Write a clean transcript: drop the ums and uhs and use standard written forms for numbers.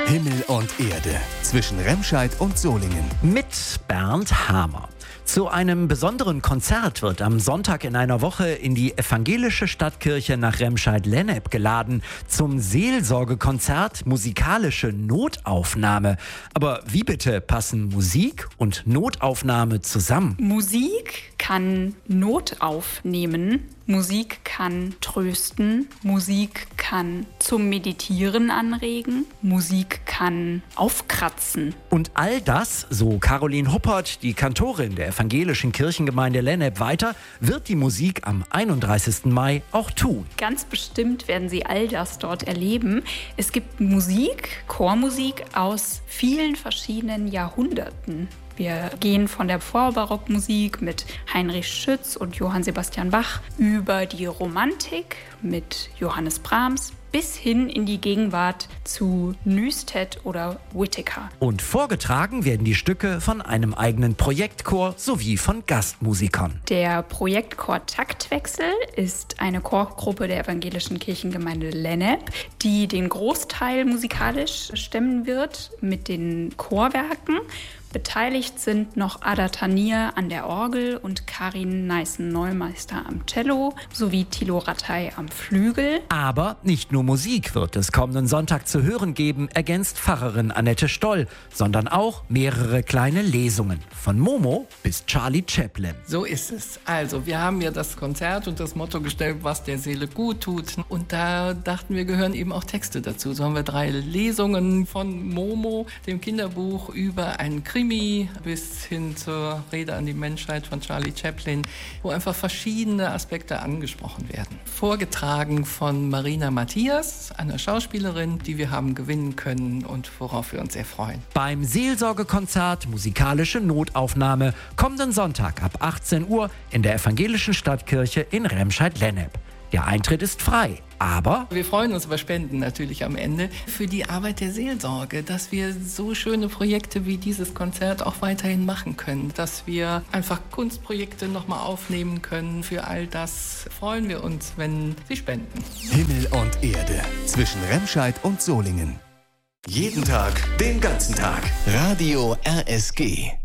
Himmel und Erde zwischen Remscheid und Solingen. Mit Bernd Hamer. Zu einem besonderen Konzert wird am Sonntag in einer Woche in die evangelische Stadtkirche nach Remscheid-Lennep geladen. Zum Seelsorgekonzert musikalische Notaufnahme. Aber wie bitte passen Musik und Notaufnahme zusammen? Musik kann Not aufnehmen. Musik kann trösten, Musik kann zum Meditieren anregen, Musik kann aufkratzen. Und all das, so Caroline Huppert, die Kantorin der evangelischen Kirchengemeinde Lennep weiter, wird die Musik am 31. Mai auch tun. Ganz bestimmt werden Sie all das dort erleben. Es gibt Musik, Chormusik aus vielen verschiedenen Jahrhunderten. Wir gehen von der Vorbarockmusik mit Heinrich Schütz und Johann Sebastian Bach über die Romantik mit Johannes Brahms bis hin in die Gegenwart zu Nüstedt oder Whittaker. Und vorgetragen werden die Stücke von einem eigenen Projektchor sowie von Gastmusikern. Der Projektchor Taktwechsel ist eine Chorgruppe der evangelischen Kirchengemeinde Lennep, die den Großteil musikalisch stemmen wird mit den Chorwerken. Beteiligt sind noch Ada Tanier an der Orgel und Karin Neißen-Neumeister am Cello sowie Thilo Rattay am Flügel. Aber nicht nur Musik wird es kommenden Sonntag zu hören geben, ergänzt Pfarrerin Annette Stoll, sondern auch mehrere kleine Lesungen. Von Momo bis Charlie Chaplin. So ist es. Also, wir haben ja das Konzert und das Motto gestellt, was der Seele gut tut. Und da dachten wir, gehören eben auch Texte dazu. So haben wir 3 Lesungen von Momo, dem Kinderbuch, über einen Krimi bis hin zur Rede an die Menschheit von Charlie Chaplin, wo einfach verschiedene Aspekte angesprochen werden. Vorgetragen von Marina Matthias, einer Schauspielerin, die wir haben gewinnen können und worauf wir uns sehr freuen. Beim Seelsorgekonzert musikalische Notaufnahme kommenden Sonntag ab 18 Uhr in der evangelischen Stadtkirche in Remscheid-Lennep. Der Eintritt ist frei, aber wir freuen uns über Spenden natürlich am Ende für die Arbeit der Seelsorge, dass wir so schöne Projekte wie dieses Konzert auch weiterhin machen können, dass wir einfach Kunstprojekte nochmal aufnehmen können. Für all das freuen wir uns, wenn Sie spenden. Himmel und Erde zwischen Remscheid und Solingen. Jeden Tag, den ganzen Tag. Radio RSG.